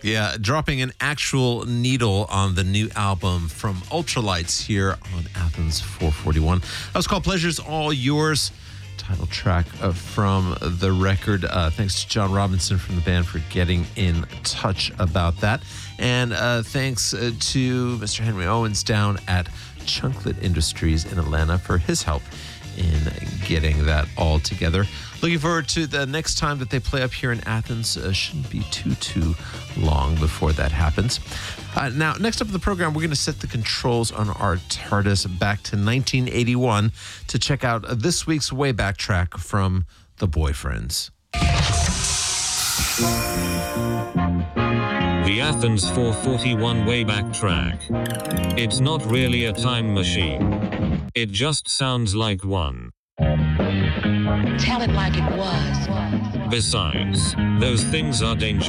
Yeah, dropping an actual needle on the new album from Ultralights here on Athens 441. That was called Pleasure's All Yours, title track from the record. Thanks to John Robinson from the band for getting in touch about that. And thanks to Mr. Henry Owens down at Chunklet Industries in Atlanta for his help in getting that all together. Looking forward to the next time that they play up here in Athens. Shouldn't be too long before that happens. Now, next up in the program, we're going to set the controls on our TARDIS back to 1981 to check out this week's Wayback track from The Boyfriends. The Athens 441 Wayback track. It's not really a time machine. It just sounds like one. Tell it like it was. Besides, those things are dangerous.